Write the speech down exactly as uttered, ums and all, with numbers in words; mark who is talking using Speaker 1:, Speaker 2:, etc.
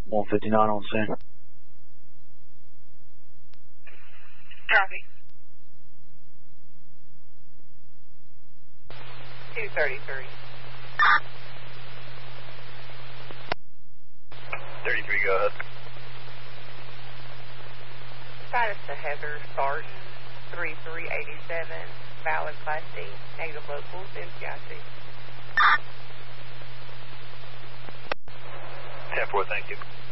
Speaker 1: one fifty-nine on scene.
Speaker 2: Copy. two thirty-three.
Speaker 3: thirty-three, go ahead.
Speaker 2: Status to Heather Sargent, thirty-three eighty-seven, valid Class D, negative locals, M C I C.
Speaker 3: ten four, thank you.